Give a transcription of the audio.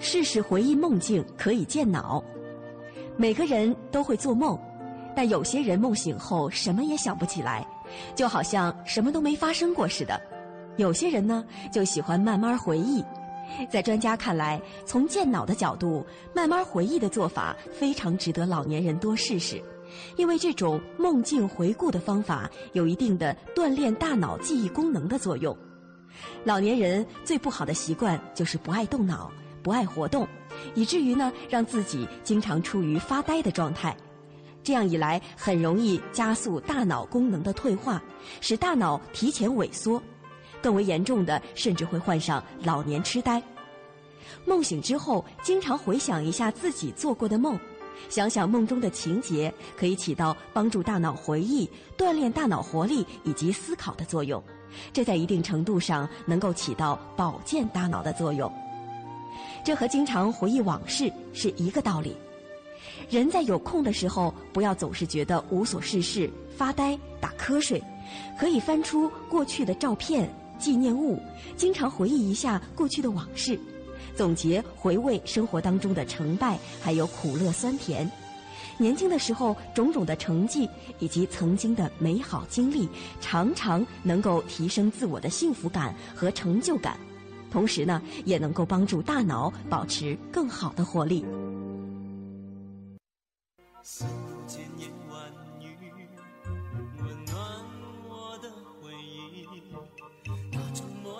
试试回忆梦境可以健脑。每个人都会做梦，但有些人梦醒后什么也想不起来，就好像什么都没发生过似的。有些人呢，就喜欢慢慢回忆。在专家看来，从健脑的角度，慢慢回忆的做法非常值得老年人多试试，因为这种梦境回顾的方法有一定的锻炼大脑记忆功能的作用。老年人最不好的习惯就是不爱动脑，不爱活动，以至于呢让自己经常处于发呆的状态。这样一来，很容易加速大脑功能的退化，使大脑提前萎缩。更为严重的，甚至会患上老年痴呆。梦醒之后，经常回想一下自己做过的梦，想想梦中的情节，可以起到帮助大脑回忆、锻炼大脑活力以及思考的作用。这在一定程度上能够起到保健大脑的作用。这和经常回忆往事是一个道理。人在有空的时候，不要总是觉得无所事事、发呆、打瞌睡，可以翻出过去的照片、纪念物，经常回忆一下过去的往事，总结回味生活当中的成败，还有苦乐酸甜。年轻的时候种种的成绩以及曾经的美好经历，常常能够提升自我的幸福感和成就感，同时呢，也能够帮助大脑保持更好的活力。 世间烟